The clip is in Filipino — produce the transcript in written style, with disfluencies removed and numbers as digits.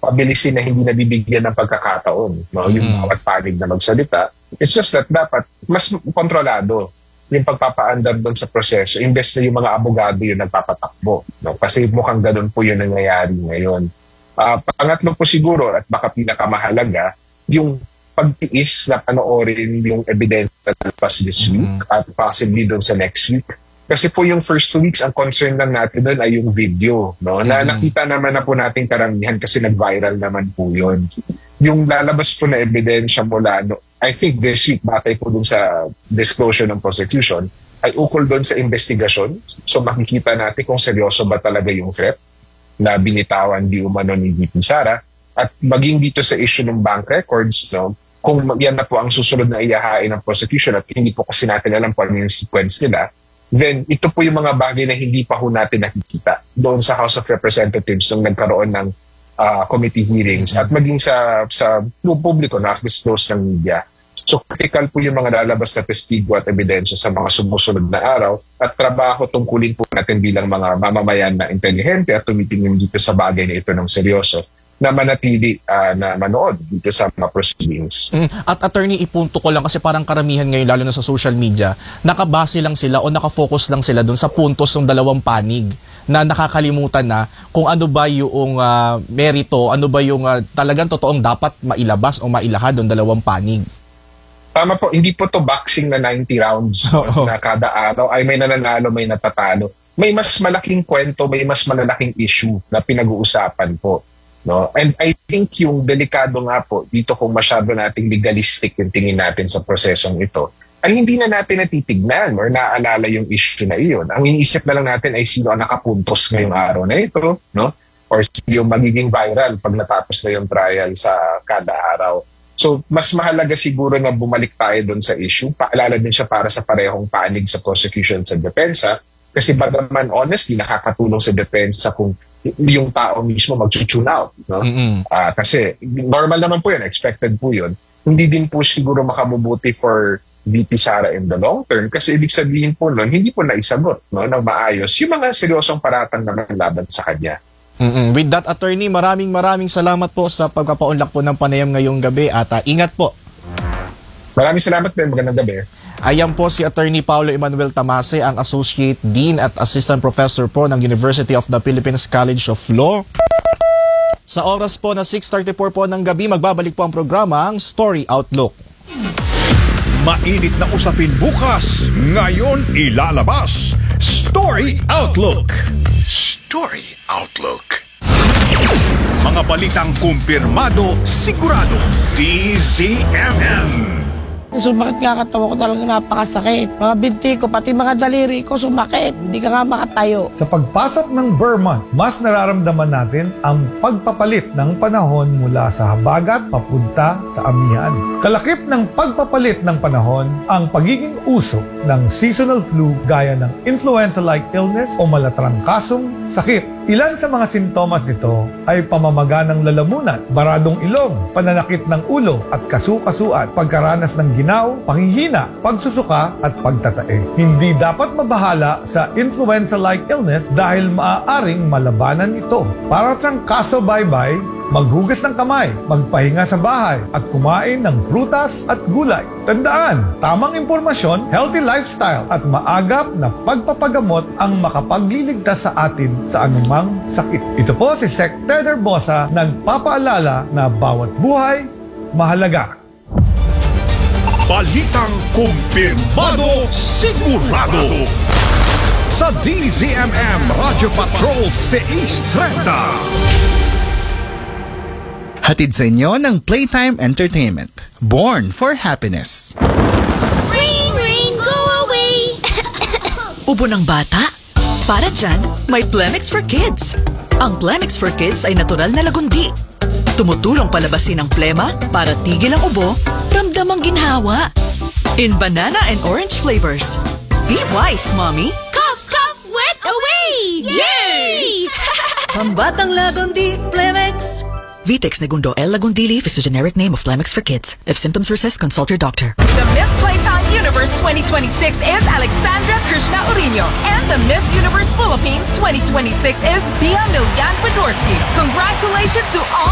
pabilisin na hindi nabibigyan ng pagkakataon, no? Yung bawat panig na magsalita. It's just that dapat mas kontrolado yung pagpapaandar doon sa proseso, imbes na yung mga abogado yung nagpapatakbo, no? Kasi mukhang ganun po yung nangyayari ngayon. Pangatlo po siguro, at baka pinakamahalaga, yung pagtiis na panoorin yung ebidensya na pas this week at possibly doon sa next week. Kasi po yung first 2 weeks, ang concern lang natin doon ay yung video, no? Na nakita naman na po nating karamihan kasi nag-viral naman po yun. Yung lalabas po na ebidensya mula, no, I think this week, batay po dun sa disclosure ng prosecution, ay ukol doon sa investigasyon. So makikita natin kung seryoso ba talaga yung threat na binitawan di umano ni VP Sara. At maging dito sa issue ng bank records, no, kung yan na po ang susunod na iyahain ng prosecution at hindi po kasi natin alam po ano yung sequence nila, then ito po yung mga bagay na hindi pa ho natin nakikita doon sa House of Representatives nung nagkaroon ng committee hearings at maging sa publiko na as disclosed ng media. So critical po yung mga lalabas na testigo at ebidensya sa mga sumusunod na araw at trabaho tungkulin po natin bilang mga mamamayan na intelihente at tumitingin dito sa bagay na ito ng seryoso na manatili na manood dito sa mga proceedings. At attorney, ipunto ko lang kasi parang karamihan ngayon lalo na sa social media, nakabase lang sila o nakafocus lang sila dun sa puntos ng dalawang panig na nakakalimutan na kung ano ba yung merito, ano ba yung talagang totoong dapat mailabas o mailahad ng dalawang panig. Tama po, hindi po to boxing na 90 rounds na kada araw ay may nananalo, may natatalo. May mas malaking kwento, may mas malalaking issue na pinag-uusapan po. No? And I think yung delikado nga po, dito kung masyado nating legalistic yung tingin natin sa prosesong ito, ay hindi na natin natitignan or naaalala yung issue na iyon. Ang iniisip na lang natin ay sino ang nakapuntos ngayong araw na ito, no? Or yung magiging viral pag natapos na yung trial sa kada araw. So, mas mahalaga siguro na bumalik tayo doon sa issue. Paalala din siya para sa parehong panig sa prosecution sa depensa. Kasi bagaman honestly, nakakatulong sa depensa kung yung tao mismo mag-tune out. No? Kasi normal naman po yun, expected po yun. Hindi din po siguro makabubuti for VP Sara in the long term kasi ibig sabihin po nun, hindi po naisagot ng maayos yung mga seryosong paratang naman laban sa kanya. With that, attorney, maraming salamat po sa pagpapaunlak po ng panayam ngayong gabi at ingat po. Maraming salamat din. Magandang gabi. Ayan po si Attorney Paulo Emanuel Tamase, ang Associate Dean at Assistant Professor po ng University of the Philippines College of Law. Sa oras po na 6:34 po ng gabi, magbabalik po ang programang Story Outlook. Mainit na usapin bukas, ngayon ilalabas. Story Outlook. Story Outlook. Mga balitang kumpirmado, sigurado. DZMM. Sumakit nga katawa ko, talaga napakasakit. Mga binti ko, pati mga daliri ko sumakit. Hindi ka nga makatayo. Sa pagpasok ng Burr Month, mas nararamdaman natin ang pagpapalit ng panahon mula sa habagat papunta sa amihan. Kalakip ng pagpapalit ng panahon ang pagiging uso ng seasonal flu gaya ng influenza-like illness o malatrangkasong sakit. Ilan sa mga sintomas nito ay pamamaga ng lalamunan, baradong ilong, pananakit ng ulo at kasukasuan, pagkaranas ng ginaw, panghihina, pagsusuka at pagtatae. Hindi dapat mabahala sa influenza-like illness dahil maaaring malabanan ito. Para trangkaso bye-bye, maghugas ng kamay, magpahinga sa bahay, at kumain ng prutas at gulay. Tandaan, tamang impormasyon, healthy lifestyle, at maagap na pagpapagamot ang makapagliligtas sa atin sa anumang sakit. Ito po si Sec. Teder Bosa nagpapaalala na bawat buhay mahalaga. Balitang kumpirmado, sigurado. Sa DZMM Radio Patrol 630. Hatid sa inyo ng Playtime Entertainment. Born for happiness. Rain, rain, go away! Ubo ng bata? Para dyan, may Plemix for Kids. Ang Plemix for Kids ay natural na lagundi. Tumutulong palabasin ang plema para tigil ang ubo, ramdam ang ginhawa. In banana and orange flavors. Be wise, Mommy. Cough, cough, wet away! Yay! Pambatang lagundi, Plemix. Vitex Negundo L. Lagundili is the generic name of Plemix for Kids. If symptoms persist, consult your doctor. The Miss Playtime Universe 2026 is Alexandra Krishna Urino. And the Miss Universe Philippines 2026 is Bia Milyan Podorski. Congratulations to all